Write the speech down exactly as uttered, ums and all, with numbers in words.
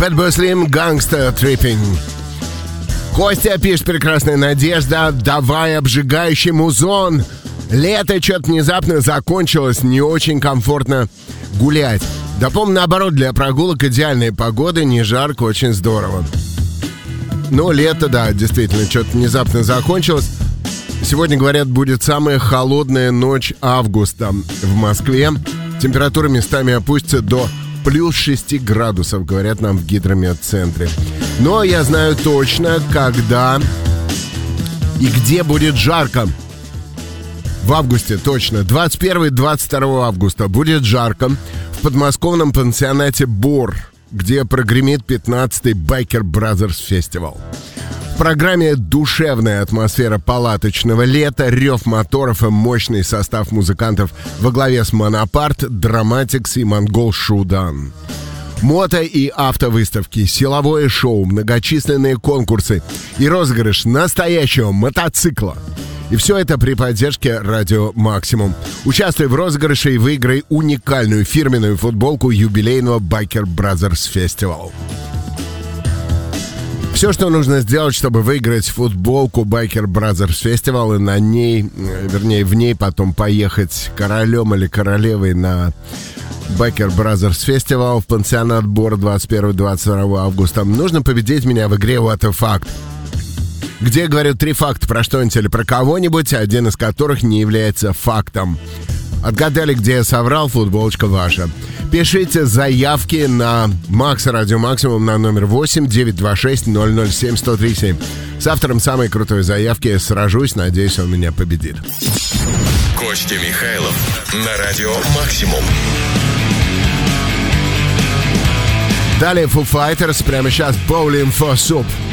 Fatboy Slim, Gangsta Tripping. Костя пишет: прекрасная Надежда, давай обжигающий музон. Лето что-то внезапно закончилось, не очень комфортно гулять. Да, по-моему, наоборот, для прогулок идеальная погода, не жарко, очень здорово. Ну, лето, да, действительно, что-то внезапно закончилось. Сегодня, говорят, будет самая холодная ночь августа в Москве. Температура местами опустится до плюс шести градусов, говорят нам в гидрометцентре. Но я знаю точно, когда и где будет жарко. В августе, точно. двадцать первого и двадцать второго августа будет жарко в подмосковном пансионате «Бор», где прогремит пятнадцатый Biker Brothers Festival. В программе душевная атмосфера палаточного лета, рев моторов и мощный состав музыкантов во главе с Монопарт, Драматикс и Монгол Шудан. Мото- и автовыставки, силовое шоу, многочисленные конкурсы и розыгрыш настоящего мотоцикла. И все это при поддержке Радио Максимум. Участвуй в розыгрыше и выиграй уникальную фирменную футболку юбилейного Biker Brothers Festival. Все, что нужно сделать, чтобы выиграть футболку Biker Brothers Festival и на ней, вернее, в ней потом поехать королем или королевой на Biker Brothers Festival в пансионат «Бор» двадцать первого и двадцать второго августа, нужно победить меня в игре «What a Fact», где говорю три факта про что-нибудь или про кого-нибудь, один из которых не является фактом. Отгадали, где я соврал, футболочка ваша. Пишите заявки на Макс Радио Максимум на номер восемь девятьсот двадцать шесть ноль ноль семь сто тридцать семь. С автором самой крутой заявки сражусь, надеюсь, он меня победит. Костя Михайлов на Радио Максимум. Далее Foo Fighters, прямо сейчас Bowling for Soup.